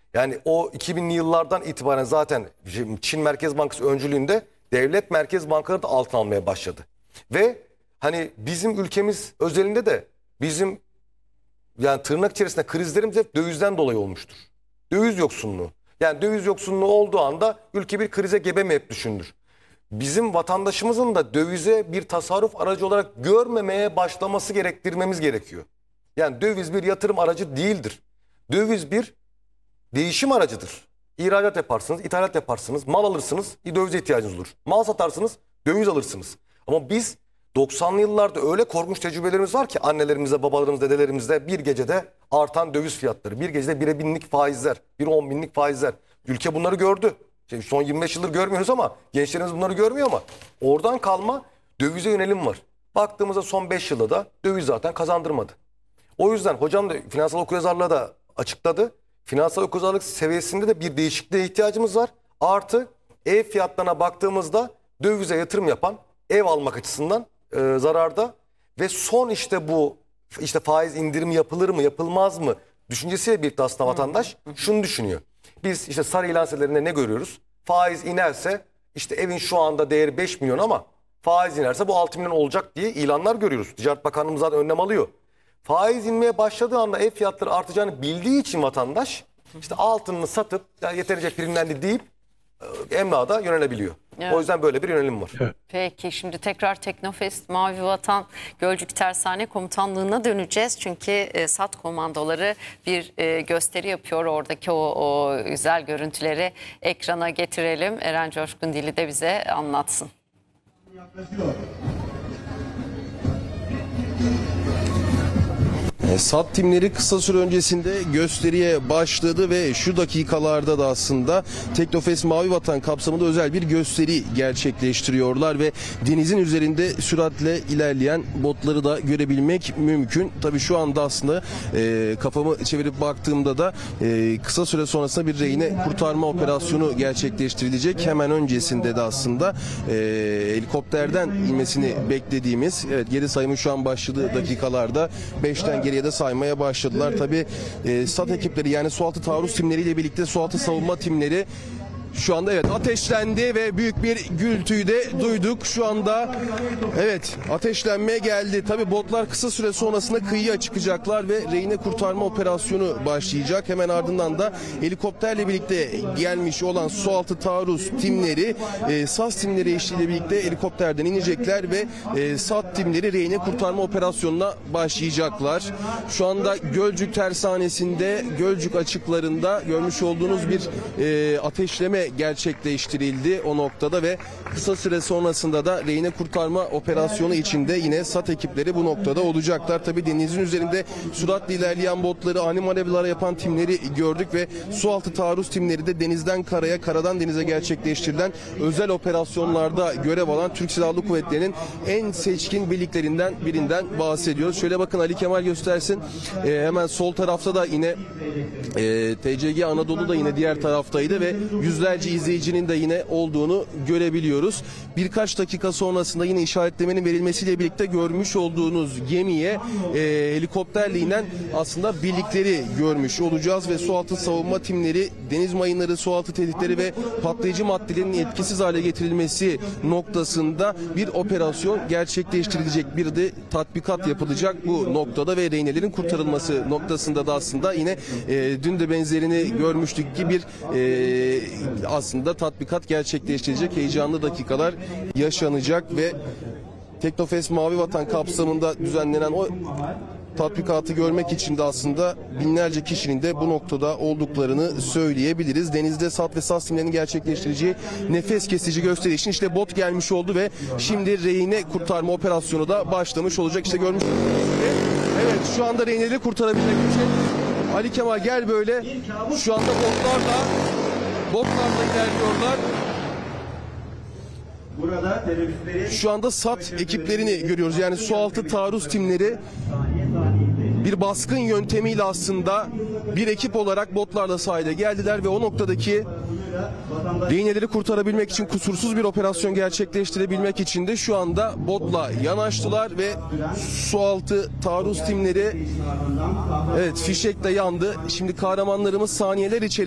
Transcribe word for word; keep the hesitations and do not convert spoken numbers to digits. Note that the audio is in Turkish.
Yani o iki binli yıllardan itibaren zaten Çin Merkez Bankası öncülüğünde devlet merkez bankaları da altın almaya başladı. Ve hani bizim ülkemiz özelinde de bizim yani tırnak içerisinde krizlerimiz hep dövizden dolayı olmuştur. Döviz yoksunluğu. Yani döviz yoksunluğu olduğu anda ülke bir krize gebe mi hep düşünür. Bizim vatandaşımızın da dövize bir tasarruf aracı olarak görmemeye başlaması gerektirmemiz gerekiyor. Yani döviz bir yatırım aracı değildir. Döviz bir değişim aracıdır. İhracat yaparsınız, ithalat yaparsınız, mal alırsınız, dövize ihtiyacınız olur. Mal satarsınız, döviz alırsınız. Ama biz doksanlı yıllarda öyle korkunç tecrübelerimiz var ki annelerimizde, babalarımızda, dedelerimizde bir gecede artan döviz fiyatları, bir gecede bire binlik faizler, bire on binlik faizler. Ülke bunları gördü. Şimdi son yirmi beş yıldır görmüyoruz ama gençlerimiz bunları görmüyor ama oradan kalma dövize yönelim var. Baktığımızda son beş yılda da döviz zaten kazandırmadı. O yüzden hocam da finansal okuryazarlığa da açıkladı. Finansal okuryazarlık seviyesinde de bir değişikliğe ihtiyacımız var. Artı ev fiyatlarına baktığımızda dövize yatırım yapan ev almak açısından e, zararda ve son işte bu işte faiz indirimi yapılır mı yapılmaz mı düşüncesiyle birlikte aslında vatandaş şunu düşünüyor. Biz işte sarı ilan sitelerinde ne görüyoruz? Faiz inerse işte evin şu anda değeri beş milyon ama faiz inerse bu altı milyon olacak diye ilanlar görüyoruz. Ticaret Bakanlığımız zaten önlem alıyor. Faiz inmeye başladığı anda ev fiyatları artacağını bildiği için vatandaş işte altınını satıp ya yeterince primlendi deyip e, emlada yönelebiliyor. Evet. O yüzden böyle bir yönelim var. Evet. Peki şimdi tekrar Teknofest Mavi Vatan Gölcük Tersane Komutanlığı'na döneceğiz. Çünkü e, SAT komandoları bir e, gösteri yapıyor. Oradaki o, o güzel görüntüleri ekrana getirelim. Eren Coşkun Dili de bize anlatsın. Yaklaşıyor. SAT timleri kısa süre öncesinde gösteriye başladı ve şu dakikalarda da aslında Teknofest Mavi Vatan kapsamında özel bir gösteri gerçekleştiriyorlar ve denizin üzerinde süratle ilerleyen botları da görebilmek mümkün. Tabii şu anda aslında e, kafamı çevirip baktığımda da e, kısa süre sonrasında bir rehine kurtarma operasyonu gerçekleştirilecek. Hemen öncesinde de aslında e, helikopterden inmesini beklediğimiz, evet geri sayımı şu an başladığı dakikalarda beşten geriye de saymaya başladılar. Tabii e, SAT ekipleri yani sualtı taarruz timleriyle birlikte sualtı savunma timleri şu anda evet ateşlendi ve büyük bir gürültüyü de duyduk. Şu anda evet ateşlenmeye geldi. Tabii botlar kısa süre sonrasında kıyıya çıkacaklar ve rehine kurtarma operasyonu başlayacak. Hemen ardından da helikopterle birlikte gelmiş olan sualtı taarruz timleri e, SAS timleri eşliğiyle birlikte helikopterden inecekler ve e, SAT timleri rehine kurtarma operasyonuna başlayacaklar. Şu anda Gölcük Tersanesi'nde Gölcük açıklarında görmüş olduğunuz bir e, ateşleme gerçekleştirildi o noktada ve kısa süre sonrasında da rehine kurtarma operasyonu içinde yine SAT ekipleri bu noktada olacaklar. Tabii denizin üzerinde süratle ilerleyen botları, ani manevralar yapan timleri gördük ve sualtı taarruz timleri de denizden karaya, karadan denize gerçekleştirilen özel operasyonlarda görev alan Türk Silahlı Kuvvetleri'nin en seçkin birliklerinden birinden bahsediyoruz. Şöyle bakın Ali Kemal göstersin. Ee, hemen sol tarafta da yine e, T C G Anadolu da yine diğer taraftaydı ve yüzlerce izleyicinin de yine olduğunu görebiliyoruz. Birkaç dakika sonrasında yine işaretlemenin verilmesiyle birlikte görmüş olduğunuz gemiye e, helikopterle inen aslında birlikleri görmüş olacağız ve sualtı savunma timleri deniz mayınları, sualtı tehditleri ve patlayıcı maddelerin etkisiz hale getirilmesi noktasında bir operasyon gerçekleştirilecek. Bir de tatbikat yapılacak bu noktada ve rehinelerin kurtarılması noktasında da aslında yine e, dün de benzerini görmüştük ki bir e, aslında tatbikat gerçekleştirecek, heyecanlı dakikalar yaşanacak ve Teknofest Mavi Vatan kapsamında düzenlenen o tatbikatı görmek için de aslında binlerce kişinin de bu noktada olduklarını söyleyebiliriz. Denizde SAT ve SAS timlerinin gerçekleştireceği nefes kesici gösteri için işte bot gelmiş oldu ve şimdi rehine kurtarma operasyonu da başlamış olacak. İşte görmüş evet şu anda rehineleri kurtarabilecek için Ali Kemal gel böyle şu anda botlarla botlarla ilerliyorlar. Burada teröristleri şu anda SAT ekiplerini görüyoruz. Yani sualtı taarruz timleri bir baskın yöntemiyle aslında bir ekip olarak botlarla sahile geldiler ve o noktadaki rehineleri kurtarabilmek için kusursuz bir operasyon gerçekleştirebilmek için de şu anda botla yanaştılar ve sualtı taarruz timleri evet fişekle yandı. Şimdi kahramanlarımız saniyeler içerisinde